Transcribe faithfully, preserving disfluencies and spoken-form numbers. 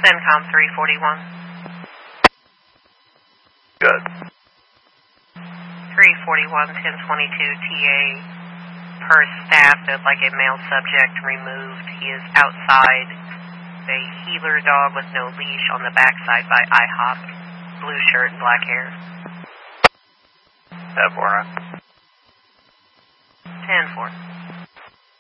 CENTCOM three forty-one. Good. three forty-one, ten twenty-two, T A. Per staff, there's like a male subject removed. He is outside. A healer dog with no leash on the backside by IHOP. Blue shirt and black hair. F four. ten four.